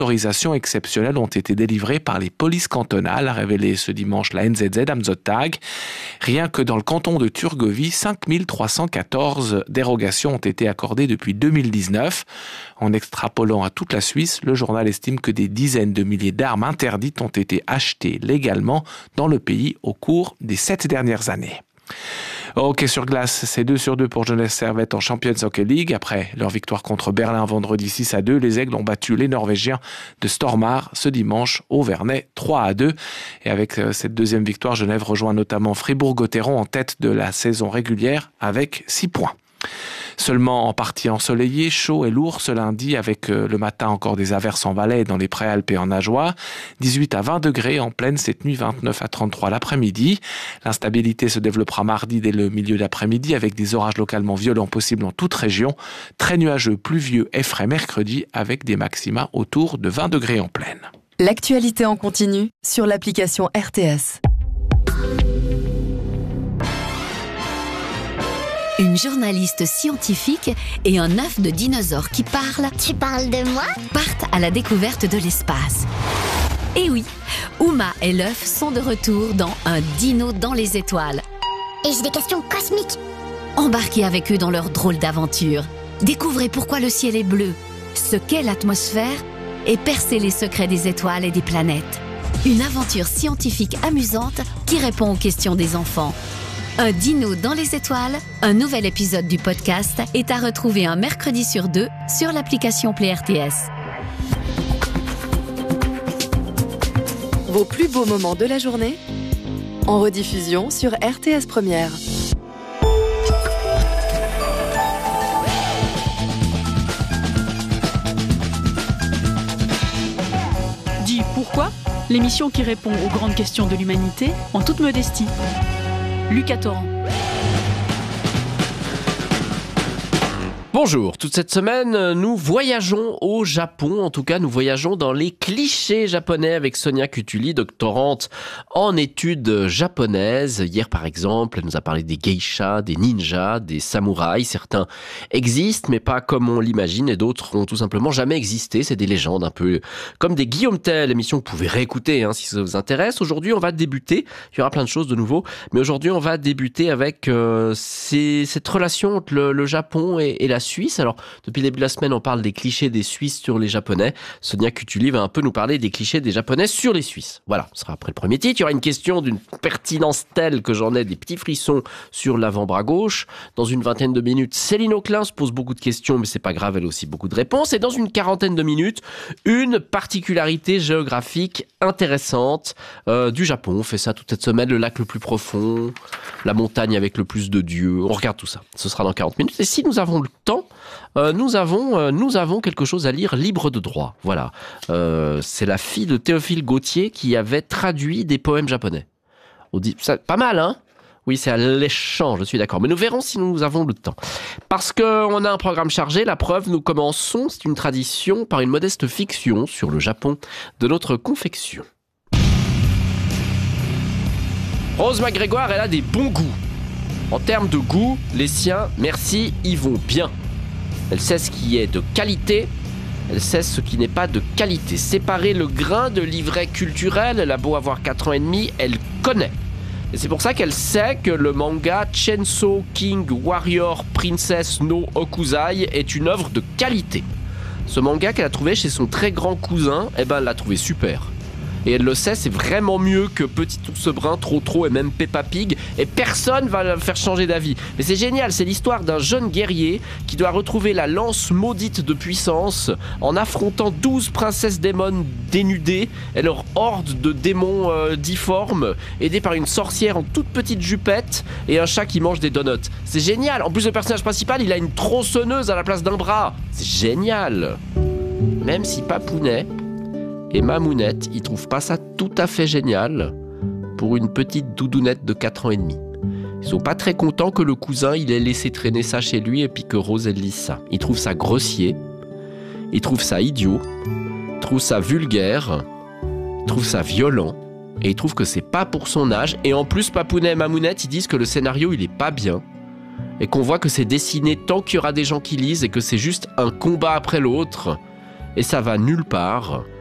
autorisations exceptionnelles ont été délivrées par les polices cantonales, a révélé ce dimanche la NZZ am Sonntag. Rien que dans le canton de Thurgovie, 5314 dérogations ont été accordées depuis 2019. En extrapolant à toute la Suisse, le journal estime que des dizaines de milliers d'armes interdites ont été achetées légalement dans le pays au cours des 7 dernières années. Au hockey sur glace, c'est 2-2 pour Jeunesse Servette en Champions Hockey League. Après leur victoire contre Berlin vendredi 6-2, les Aigles ont battu les Norvégiens de Stormar ce dimanche au Vernet 3-2. Et avec cette deuxième victoire, Genève rejoint notamment Fribourg-Gotteron en tête de la saison régulière avec 6 points. Seulement en partie ensoleillé, chaud et lourd ce lundi avec le matin encore des averses en Valais et dans les Préalpes et en Ajoie. 18 à 20 degrés en pleine cette nuit, 29 à 33 l'après-midi. L'instabilité se développera mardi dès le milieu d'après-midi avec des orages localement violents possibles en toute région. Très nuageux, pluvieux et frais mercredi avec des maxima autour de 20 degrés en pleine. L'actualité en continu sur l'application RTS. Une journaliste scientifique et un œuf de dinosaure qui parle. Tu parles de moi ? Partent à la découverte de l'espace. Et oui, Uma et l'œuf sont de retour dans Un dino dans les étoiles. Et j'ai des questions cosmiques. Embarquez avec eux dans leur drôle d'aventure. Découvrez pourquoi le ciel est bleu, ce qu'est l'atmosphère et percez les secrets des étoiles et des planètes. Une aventure scientifique amusante qui répond aux questions des enfants. Un dino dans les étoiles, un nouvel épisode du podcast est à retrouver un mercredi sur 2 sur l'application Play RTS. Vos plus beaux moments de la journée en rediffusion sur RTS Première. Dis pourquoi ? L'émission qui répond aux grandes questions de l'humanité en toute modestie. Lucas Torrent. Bonjour, toute cette semaine, nous voyageons au Japon. En tout cas, nous voyageons dans les clichés japonais avec Sonia Cutuli, doctorante en études japonaises. Hier, par exemple, elle nous a parlé des geishas, des ninjas, des samouraïs. Certains existent, mais pas comme on l'imagine, et d'autres ont tout simplement jamais existé. C'est des légendes, un peu comme des Guillaume Tell, émission que vous pouvez réécouter si ça vous intéresse. Aujourd'hui, on va débuter. Il y aura plein de choses de nouveau, mais aujourd'hui, on va débuter avec cette relation entre le Japon et la Suisse. Alors, depuis le début de la semaine, on parle des clichés des Suisses sur les Japonais. Sonia Cutuli va un peu nous parler des clichés des Japonais sur les Suisses. Voilà, ce sera après le premier titre. Il y aura une question d'une pertinence telle que j'en ai des petits frissons sur l'avant-bras gauche. Dans une vingtaine de minutes, Céline Auclin se pose beaucoup de questions, mais c'est pas grave, elle a aussi beaucoup de réponses. Et dans une quarantaine de minutes, une particularité géographique intéressante du Japon. On fait ça toute cette semaine, le lac le plus profond, la montagne avec le plus de dieux. On regarde tout ça. Ce sera dans 40 minutes. Et si nous avons le temps, nous avons quelque chose à lire libre de droit. Voilà. C'est la fille de Théophile Gautier qui avait traduit des poèmes japonais. On dit, ça, pas mal, hein ? Oui, c'est alléchant, je suis d'accord. Mais nous verrons si nous avons le temps. Parce qu'on a un programme chargé, la preuve, nous commençons, c'est une tradition, par une modeste fiction sur le Japon de notre confection. Rose McGrégoire, elle a des bons goûts. En termes de goût, les siens, merci, y vont bien. Elle sait ce qui est de qualité, elle sait ce qui n'est pas de qualité. Séparer le grain de l'ivraie culturel, elle a beau avoir 4 ans et demi, elle connaît. Et c'est pour ça qu'elle sait que le manga Chainsaw King Warrior Princess no Okuzai est une œuvre de qualité. Ce manga qu'elle a trouvé chez son très grand cousin, elle l'a trouvé super. Et elle le sait, c'est vraiment mieux que Petit Ours Brun, Trop et même Peppa Pig. Et personne va la faire changer d'avis. Mais c'est génial, c'est l'histoire d'un jeune guerrier qui doit retrouver la lance maudite de puissance en affrontant 12 princesses démons dénudées et leur horde de démons difformes, aidés par une sorcière en toute petite jupette et un chat qui mange des donuts. C'est génial. En plus, le personnage principal, il a une tronçonneuse à la place d'un bras. C'est génial. Même si Papounet et Mamounette, ils trouvent pas ça tout à fait génial pour une petite doudounette de 4 ans et demi. Ils sont pas très contents que le cousin, il ait laissé traîner ça chez lui et puis que Rose, elle lise ça. Ils trouvent ça grossier, ils trouvent ça idiot, ils trouvent ça vulgaire, ils trouvent ça violent et ils trouvent que c'est pas pour son âge. Et en plus, Papounet et Mamounette, ils disent que le scénario, il est pas bien et qu'on voit que c'est dessiné tant qu'il y aura des gens qui lisent et que c'est juste un combat après l'autre. et ça va nulle part.